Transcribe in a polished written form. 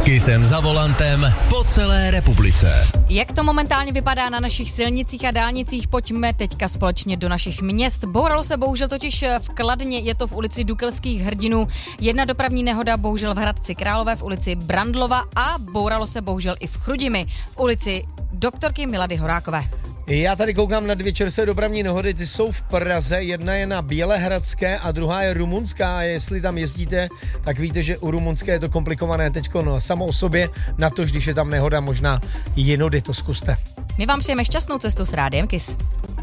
Kissem za volantem po celé republice. Jak to momentálně vypadá na našich silnicích a dálnicích, pojďme teďka společně do našich měst. Bouralo se bohužel totiž v Kladně, je to v ulici Dukelských hrdinů. Jedna dopravní nehoda bohužel v Hradci Králové v ulici Brandlova a bouralo se bohužel i v Chrudimi v ulici doktorky Milady Horákové. Já tady koukám na dvě čerstvé dopravní nehody, ty jsou v Praze, jedna je na Bělehradské a druhá je rumunská. Jestli tam jezdíte, tak víte, že u rumunské je to komplikované teďko samo o sobě, na to, když je tam nehoda, možná jinody to zkuste. My vám přejeme šťastnou cestu s Rádiem Kiss.